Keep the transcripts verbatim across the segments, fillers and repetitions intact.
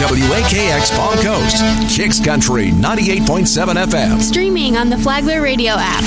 W A K X Palm Coast, Kicks Country ninety-eight point seven F M. Streaming on the Flagler Radio app.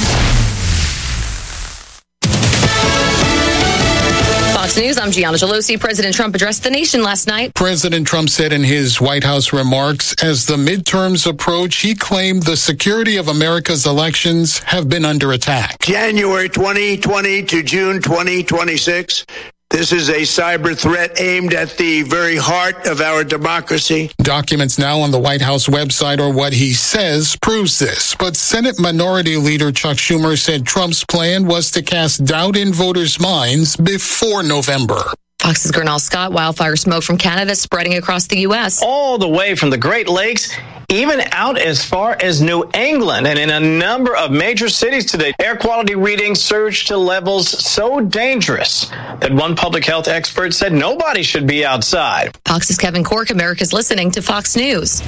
Fox News, I'm Gianna Gelosi. President Trump addressed the nation last night. President Trump said in his White House remarks, as the midterms approach, he claimed the security of America's elections have been under attack. January twenty twenty to June twenty twenty-six. This is a cyber threat aimed at the very heart of our democracy. Documents now on the White House website or what he says proves this. But Senate Minority Leader Chuck Schumer said Trump's plan was to cast doubt in voters' minds before November. Fox's Gernal Scott. Wildfire smoke from Canada spreading across the U S. All the way from the Great Lakes, even out as far as New England. And in a number of major cities today, air quality readings surged to levels so dangerous that one public health expert said nobody should be outside. Fox's Kevin Corke. America's listening to Fox News.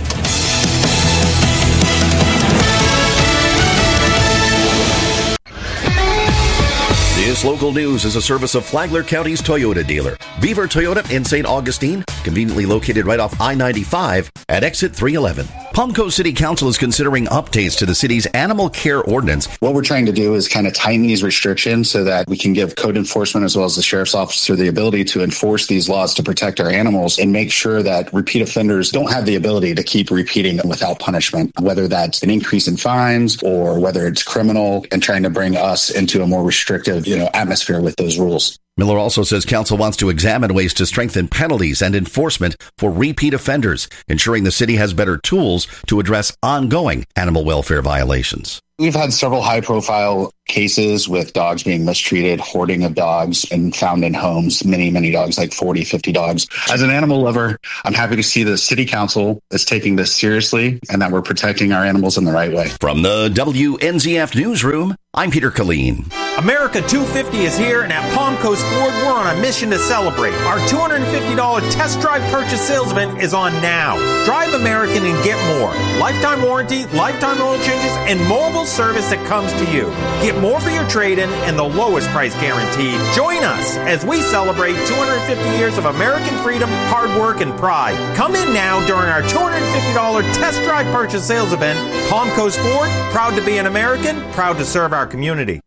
This local news is a service of Flagler County's Toyota dealer, Beaver Toyota in Saint Augustine, conveniently located right off I ninety-five at exit three eleven. Palm Coast City Council is considering updates to the city's animal care ordinance. What we're trying to do is kind of tighten these restrictions so that we can give code enforcement as well as the sheriff's officer the ability to enforce these laws to protect our animals and make sure that repeat offenders don't have the ability to keep repeating them without punishment, whether that's an increase in fines or whether it's criminal, and trying to bring us into a more restrictive, you know, atmosphere with those rules. Miller also says council wants to examine ways to strengthen penalties and enforcement for repeat offenders, ensuring the city has better tools to address ongoing animal welfare violations. We've had several high-profile cases with dogs being mistreated, hoarding of dogs, and found in homes, many, many dogs, like forty, fifty dogs. As an animal lover, I'm happy to see the city council is taking this seriously and that we're protecting our animals in the right way. From the W N Z F Newsroom, I'm Peter Killeen. America two fifty is here, and at Palm Coast Ford, we're on a mission to celebrate. Our two hundred fifty dollars test drive purchase sales event is on now. Drive American and get more. Lifetime warranty, lifetime oil changes, and mobile service that comes to you. Get more for your trade-in and the lowest price guaranteed. Join us as we celebrate two hundred fifty years of American freedom, hard work, and pride. Come in now during our two hundred fifty dollars test drive purchase sales event. Palm Coast Ford, proud to be an American, proud to serve our community.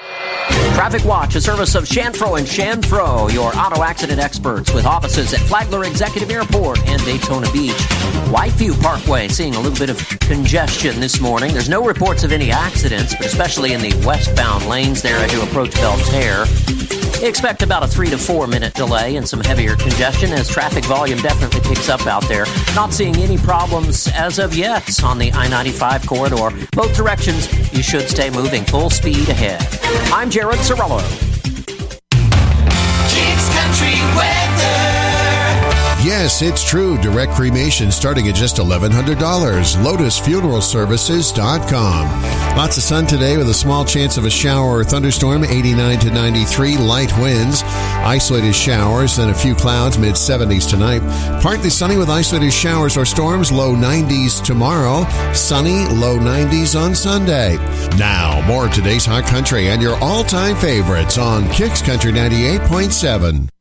Traffic Watch, a service of Shanfro and Shanfro, your auto accident experts, with offices at Flagler Executive Airport and Daytona Beach. Whiteview Parkway seeing a little bit of congestion this morning. There's no reports of any accidents, but especially in the westbound lanes there as you approach Belterre. Expect about a three to four minute delay and some heavier congestion as traffic volume definitely picks up out there. Not seeing any problems as of yet on the I ninety-five corridor. Both directions, you should stay moving full speed ahead. I'm Jared Sorello. Kicks Country Weather. Yes, it's true. Direct cremation starting at just eleven hundred dollars. Lotus Funeral Services dot com. Lots of sun today with a small chance of a shower or thunderstorm, eighty-nine to ninety-three. Light winds, isolated showers, then a few clouds, mid seventies tonight. Partly sunny with isolated showers or storms, low nineties tomorrow. Sunny, low nineties on Sunday. Now, more of today's hot country and your all-time favorites on Kicks Country ninety-eight point seven.